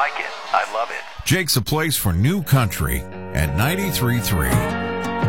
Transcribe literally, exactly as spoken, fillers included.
like it. I love it. Jake's a place for new country at ninety-three point three.